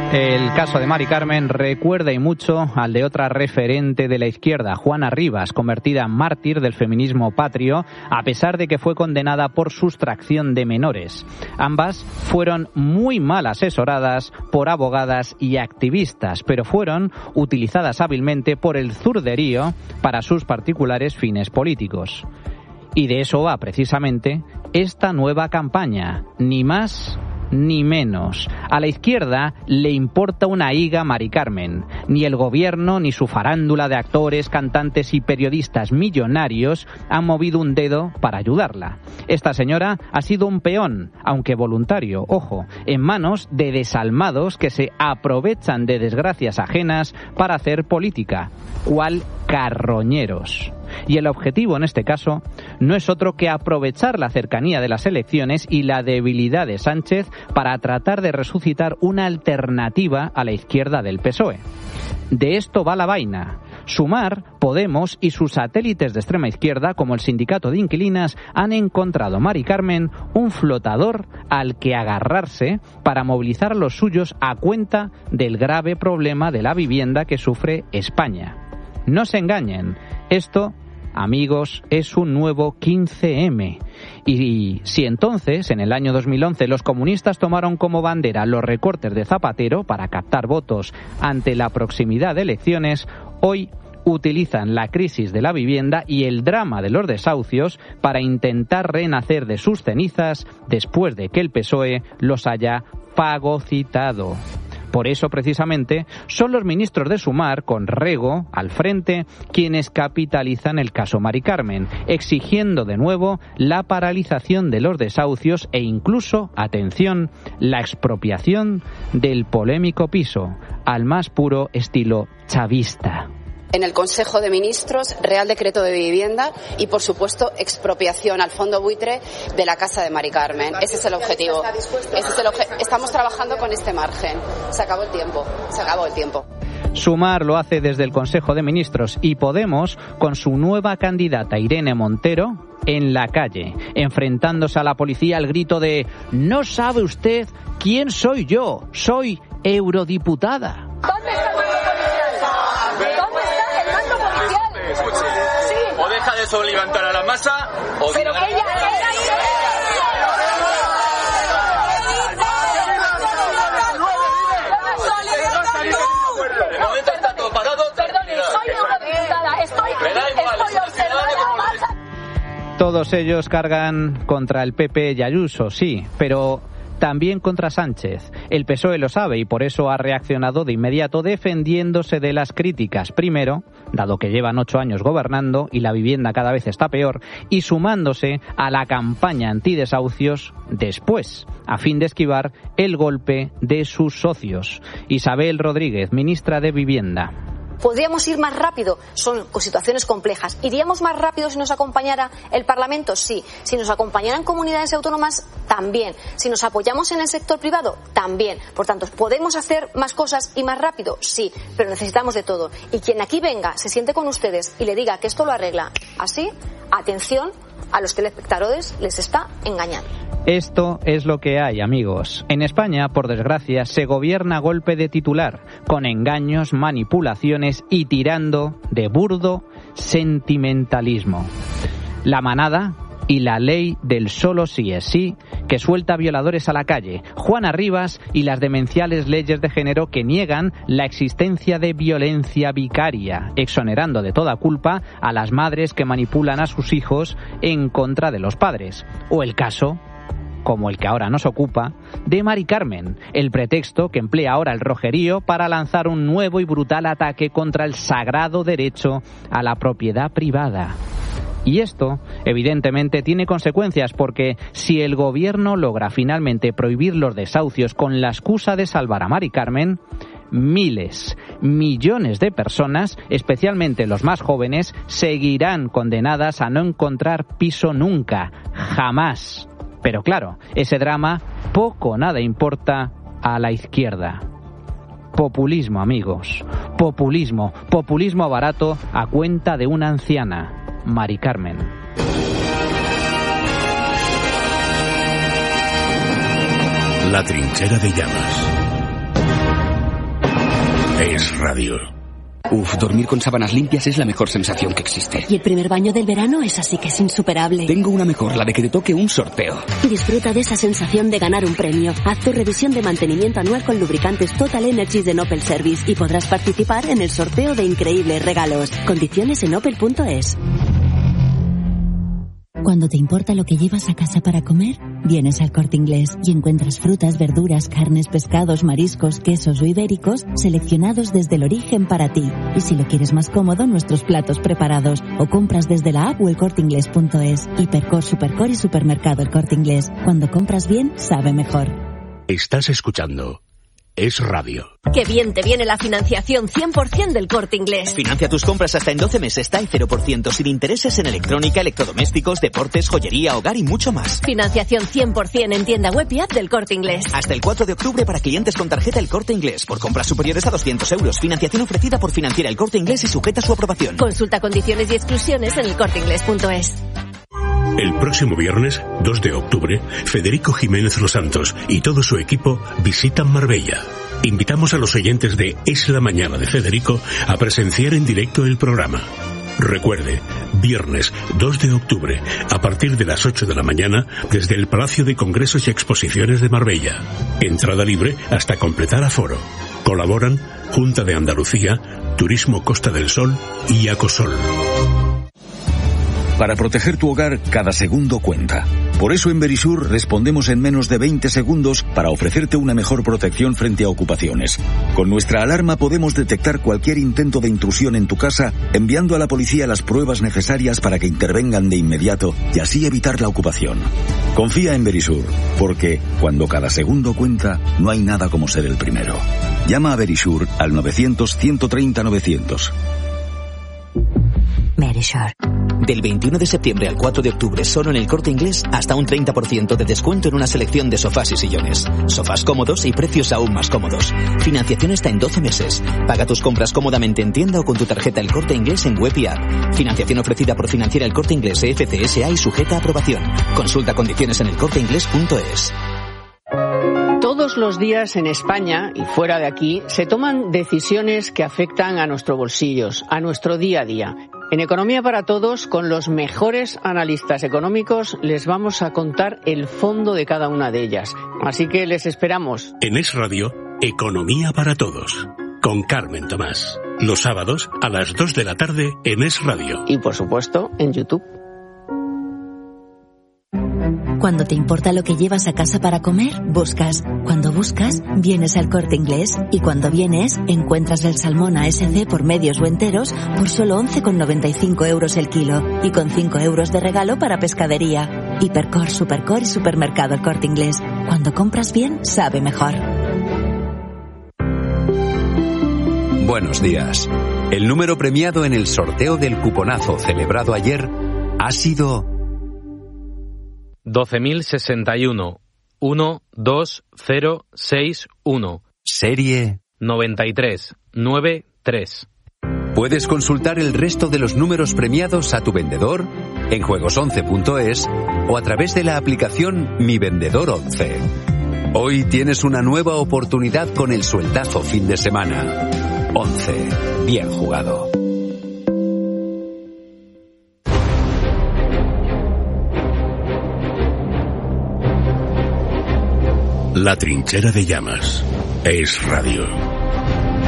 El caso de Mari Carmen recuerda y mucho al de otra referente de la izquierda, Juana Rivas, convertida en mártir del feminismo patrio, a pesar de que fue condenada por sustracción de menores. Ambas fueron muy mal asesoradas por abogadas y activistas, pero fueron utilizadas hábilmente por el zurderío para sus particulares fines políticos. Y de eso va precisamente esta nueva campaña, ni más ni menos. A la izquierda le importa una higa Mari Carmen. Ni el gobierno ni su farándula de actores, cantantes y periodistas millonarios han movido un dedo para ayudarla. Esta señora ha sido un peón, aunque voluntario, ojo, en manos de desalmados que se aprovechan de desgracias ajenas para hacer política, cual carroñeros. Y el objetivo en este caso no es otro que aprovechar la cercanía de las elecciones y la debilidad de Sánchez para tratar de resucitar una alternativa a la izquierda del PSOE. De esto va la vaina. Sumar, Podemos y sus satélites de extrema izquierda, como el Sindicato de Inquilinas, han encontrado, Mari Carmen, un flotador al que agarrarse para movilizar a los suyos a cuenta del grave problema de la vivienda que sufre España. No se engañen, esto, amigos, es un nuevo 15M. Y si entonces, en el año 2011, los comunistas tomaron como bandera los recortes de Zapatero para captar votos ante la proximidad de elecciones, hoy utilizan la crisis de la vivienda y el drama de los desahucios para intentar renacer de sus cenizas después de que el PSOE los haya fagocitado. Por eso, precisamente, son los ministros de Sumar, con Rego al frente, quienes capitalizan el caso Mari Carmen, exigiendo de nuevo la paralización de los desahucios e incluso, atención, la expropiación del polémico piso, al más puro estilo chavista. En el Consejo de Ministros, Real Decreto de Vivienda y, por supuesto, expropiación al fondo buitre de la casa de Mari Carmen. Ese es el objetivo. Estamos trabajando con este margen. Se acabó el tiempo. Sumar lo hace desde el Consejo de Ministros y Podemos con su nueva candidata Irene Montero en la calle, enfrentándose a la policía al grito de ¿no sabe usted quién soy yo? Soy eurodiputada. ¿Dónde está el mando policial? ¿Dónde está el mando policial? Sí. O deja de soliviantar a la masa o... Pero que ella... Todos ellos cargan contra el PP y Ayuso, sí, pero también contra Sánchez. El PSOE lo sabe y por eso ha reaccionado de inmediato defendiéndose de las críticas. Primero, dado que llevan 8 años gobernando y la vivienda cada vez está peor, y sumándose a la campaña antidesahucios después, a fin de esquivar el golpe de sus socios. Isabel Rodríguez, ministra de Vivienda. ¿Podríamos ir más rápido? Son situaciones complejas. ¿Iríamos más rápido si nos acompañara el Parlamento? Sí. Si nos acompañaran comunidades autónomas, también. Si nos apoyamos en el sector privado, también. Por tanto, ¿podemos hacer más cosas y más rápido? Sí. Pero necesitamos de todo. Y quien aquí venga, se siente con ustedes y le diga que esto lo arregla así, atención, a los telespectadores les está engañando. Esto es lo que hay, amigos. En España, por desgracia, se gobierna a golpe de titular, con engaños, manipulaciones y tirando de burdo sentimentalismo. La manada y la ley del solo sí es sí, que suelta violadores a la calle, Juana Rivas y las demenciales leyes de género que niegan la existencia de violencia vicaria, exonerando de toda culpa a las madres que manipulan a sus hijos en contra de los padres. O el caso, como el que ahora nos ocupa, de Mari Carmen, el pretexto que emplea ahora el rojerío para lanzar un nuevo y brutal ataque contra el sagrado derecho a la propiedad privada. Y esto, evidentemente, tiene consecuencias porque si el gobierno logra finalmente prohibir los desahucios con la excusa de salvar a Mari Carmen, miles, millones de personas, especialmente los más jóvenes, seguirán condenadas a no encontrar piso nunca, jamás. Pero claro, ese drama poco o nada importa a la izquierda. Populismo, amigos. Populismo barato a cuenta de una anciana, Mari Carmen. La trinchera de llamas. Es Radio. Uf, dormir con sábanas limpias es la mejor sensación que existe. Y el primer baño del verano es así que es insuperable. Tengo una mejor, la de que te toque un sorteo. Disfruta de esa sensación de ganar un premio. Haz tu revisión de mantenimiento anual con lubricantes Total Energies de Opel Service y podrás participar en el sorteo de increíbles regalos. Condiciones en opel.es. Cuando te importa lo que llevas a casa para comer, vienes al Corte Inglés y encuentras frutas, verduras, carnes, pescados, mariscos, quesos o ibéricos seleccionados desde el origen para ti. Y si lo quieres más cómodo, nuestros platos preparados. O compras desde la app o elcorteinglés.es. Hipercor, Supercor y Supermercado El Corte Inglés. Cuando compras bien, sabe mejor. Estás escuchando Es Radio. ¡Qué bien te viene la financiación 100% del Corte Inglés! Financia tus compras hasta en 12 meses, TAE 0%, sin intereses en electrónica, electrodomésticos, deportes, joyería, hogar y mucho más. Financiación 100% en tienda web y app del Corte Inglés. Hasta el 4 de octubre para clientes con tarjeta El Corte Inglés. Por compras superiores a 200 euros. Financiación ofrecida por Financiera El Corte Inglés y sujeta a su aprobación. Consulta condiciones y exclusiones en elcorteinglés.es. El próximo viernes, 2 de octubre, Federico Jiménez Los Santos y todo su equipo visitan Marbella. Invitamos a los oyentes de Es la Mañana de Federico a presenciar en directo el programa. Recuerde, viernes 2 de octubre, a partir de las 8 de la mañana, desde el Palacio de Congresos y Exposiciones de Marbella. Entrada libre hasta completar aforo. Colaboran Junta de Andalucía, Turismo Costa del Sol y Acosol. Para proteger tu hogar, cada segundo cuenta. Por eso en Verisur respondemos en menos de 20 segundos para ofrecerte una mejor protección frente a ocupaciones. Con nuestra alarma podemos detectar cualquier intento de intrusión en tu casa, enviando a la policía las pruebas necesarias para que intervengan de inmediato y así evitar la ocupación. Confía en Verisur, porque cuando cada segundo cuenta, no hay nada como ser el primero. Llama a Verisur al 900-130-900. Verisur. Del 21 de septiembre al 4 de octubre, solo en El Corte Inglés, hasta un 30% de descuento en una selección de sofás y sillones. Sofás cómodos y precios aún más cómodos. Financiación está en 12 meses. Paga tus compras cómodamente en tienda o con tu tarjeta El Corte Inglés en web y app. Financiación ofrecida por Financiera El Corte Inglés FCSA y sujeta a aprobación. Consulta condiciones en elcorteinglés.es. Todos los días en España y fuera de aquí se toman decisiones que afectan a nuestros bolsillos, a nuestro día a día. En Economía para Todos, con los mejores analistas económicos, les vamos a contar el fondo de cada una de ellas. Así que les esperamos. En Es Radio, Economía para Todos, con Carmen Tomás. Los sábados a las 2 de la tarde en Es Radio. Y por supuesto, en YouTube. Cuando te importa lo que llevas a casa para comer, buscas. Cuando buscas, vienes al Corte Inglés. Y cuando vienes, encuentras el salmón ASC por medios o enteros por solo 11,95 euros el kilo. Y con 5 euros de regalo para pescadería. Hipercor, Supercor y Supermercado El Corte Inglés. Cuando compras bien, sabe mejor. Buenos días. El número premiado en el sorteo del cuponazo celebrado ayer ha sido 12.061 12061. Serie 9393. Puedes consultar el resto de los números premiados a tu vendedor en juegos11.es o a través de la aplicación Mi Vendedor 11. Hoy tienes una nueva oportunidad con el sueldazo fin de semana. 11. Bien jugado. La Trinchera de Llamas. Es Radio.